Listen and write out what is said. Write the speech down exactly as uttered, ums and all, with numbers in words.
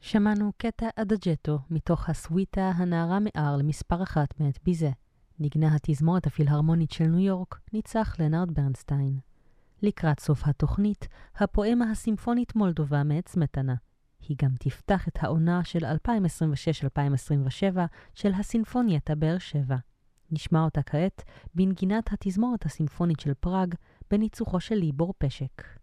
שמענו קטע אדג'טו מתוך הסוויטה הנערה מאר למספר אחת מאת ביזה. נגנה התזמורת הפילהרמונית של ניו יורק, ניצח לנארד ברנסטיין. לקראת סוף התוכנית, הפואמה הסימפונית מולדובה מאת סמטנה. היא גם תפתח את העונה של אלפיים עשרים ושש אלפיים עשרים ושבע של הסינפונייטה באר שבע. נשמע אותה כעת בנגינת התזמורת הסימפונית של פראג בניצוחו של ליבור פשק.